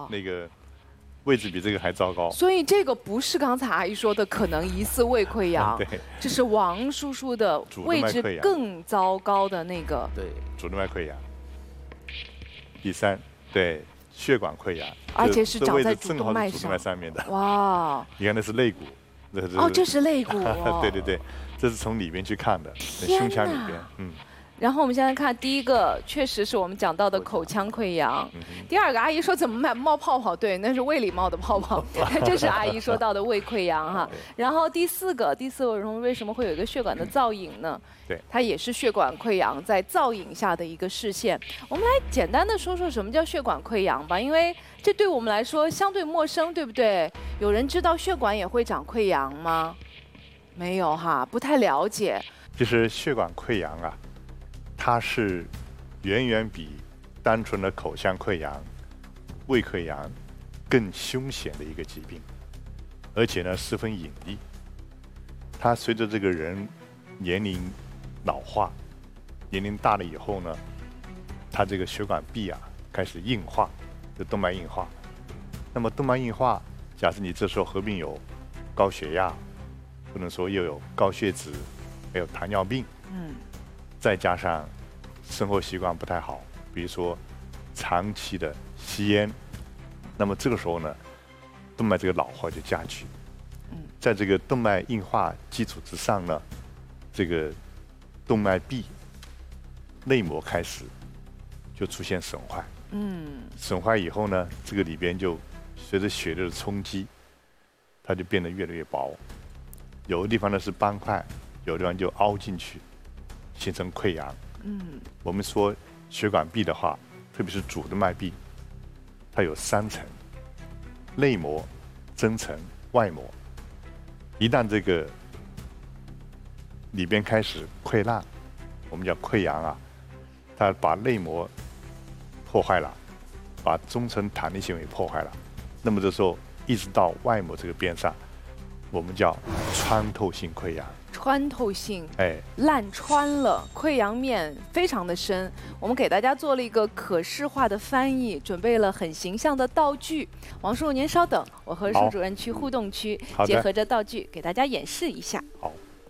那个位置比这个还糟糕。 所以这个不是刚才阿姨说的可能疑似胃溃疡， 对， 这是王叔叔的位置更糟糕的那个。 对，主动脉溃疡。第3，对，血管溃疡， 而且是长在主动脉上面的。 哇！ 你看那是肋骨。 哦，这是肋骨。 对对对，这是从里边去看的，胸腔里边。 然后我们现在看第一个，确实是我们讲到的口腔溃疡。第二个，阿姨说怎么冒泡泡？对，那是胃里冒的泡泡，这是阿姨说到的胃溃疡哈。然后第四个为什么会有一个血管的造影呢？ 对， 它也是血管溃疡在造影下的一个视线。我们来简单的说说什么叫血管溃疡吧，因为这对我们来说相对陌生，对不对？有人知道血管也会长溃疡吗？没有哈，不太了解。 其实血管溃疡啊，它是远远比单纯的口腔溃疡、胃溃疡更凶险的一个疾病，而且呢十分隐匿。它随着这个人年龄老化，年龄大了以后呢，它这个血管壁啊开始硬化，这动脉硬化。那么动脉硬化，假设你这时候合并有高血压，或者说又有高血脂，还有糖尿病，再加上生活习惯不太好，比如说长期的吸烟，那么这个时候呢，动脉这个老化就加剧。在这个动脉硬化基础之上呢，这个动脉壁、内膜开始就出现损坏。损坏以后呢，这个里边就随着血流的冲击，它就变得越来越薄。有的地方呢是斑块，有的地方就凹进去，形成溃疡。我们说血管壁的话，特别是主动脉壁，它有3层：内膜、真层、外膜。一旦这个里边开始溃烂，我们叫溃疡啊，它把内膜破坏了，把中层弹力纤维破坏了，那么这时候一直到外膜这个边上，我们叫穿透性溃疡。 穿透性，烂穿了，溃疡面非常的深。我们给大家做了一个可视化的翻译，准备了很形象的道具。王叔，您稍等，我和舒主任去互动区，结合着道具给大家演示一下。 好，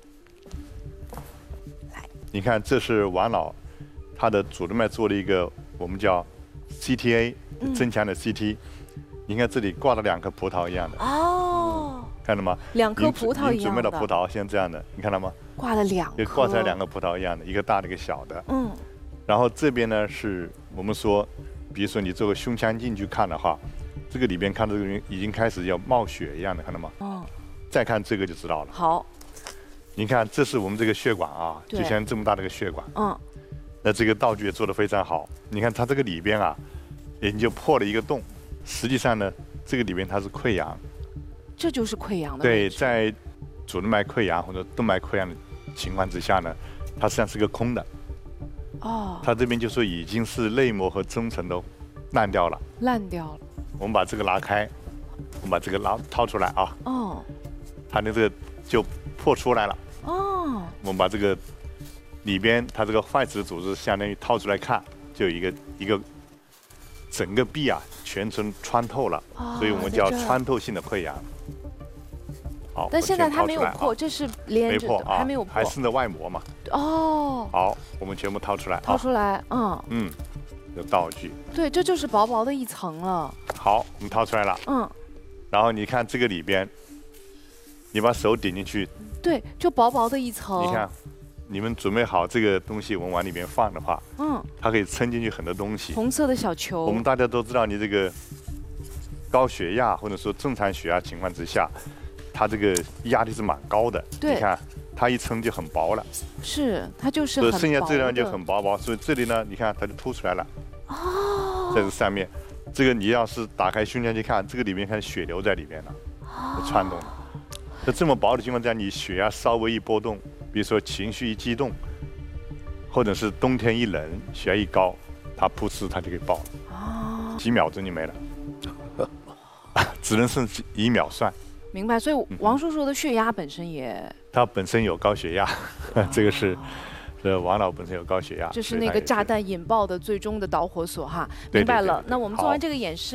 来，你看，这是王老他的主动脉做了一个我们叫 CTA 增强的 CT。你看这里挂了2颗葡萄一样的。看到吗？2 颗葡萄一样的。 准备的葡萄像这样的，你看到吗？ 挂了2颗。 挂出来2个葡萄一样的，一个大的，一个小的。然后这边呢是我们说，比如说你做个胸腔镜去看的话，这个里边看到这个人已经开始要冒血一样的，看到吗？再看这个就知道了。 好。 你看，这是我们这个血管啊，就像这么大的一个血管。那这个道具也做得非常好。你看它这个里边啊，也就破了一个洞。实际上呢，这个里边它是溃疡。 这就是溃疡的位置。对，在主动脉溃疡或者动脉溃疡的情况之下呢，它实际上是个空的。它这边就说已经是内膜和中层都烂掉了。我们把这个拿开，我们把这个掏出来啊。它的这个就破出来了。我们把这个里边它这个坏死组织相当于掏出来看，就有一个整个壁啊全程穿透了，所以我们叫穿透性的溃疡。好， 但现在它没有破，这是连着的，还没有破， 还剩着外膜嘛。好，我们全部掏出来。 掏出来， 有道具。 对，这就是薄薄的一层了。 好，我们掏出来了。然后你看这个里边，你把手点进去。 对，就薄薄的一层。 你看，你们准备好这个东西，我们往里面放的话，它可以撑进去很多东西。 红色的小球。 我们大家都知道，你这个高血压或者说正常血压情况之下，它这个压力是蛮高的。 对。 你看，它一撑就很薄了。 是，它就是很薄的。 剩下这地方就很薄，所以这里呢，你看它就凸出来了。在这上面，这个你要是打开胸腔去看，这个里面看血流在里面了，穿动了。在这么薄的情况下，你血压稍微一波动，比如说情绪一激动，或者是冬天一冷，血压一高，它噗嗤它就给爆了，几秒钟就没了，只能剩1秒算。 明白，所以王叔叔的血压本身也， 他本身有高血压，这个是王老本身有高血压， 这是那个炸弹引爆的最终的导火索哈。明白了，那我们做完这个演示。